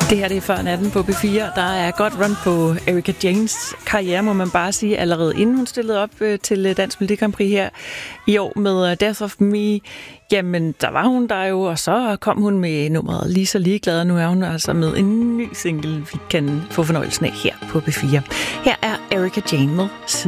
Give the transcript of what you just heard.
Det her det er før natten på B4. Der er godt run på Erika Jaynes karriere, må man bare sige, allerede inden hun stillede op til Dansk Melodi Grand Prix her i år med Death of Me. Jamen, der var hun der jo, og så kom hun med nummeret Lige så ligeglad, og nu er hun altså med en ny single, vi kan få fornøjelsen af her på B4. Her er Erika Jayne med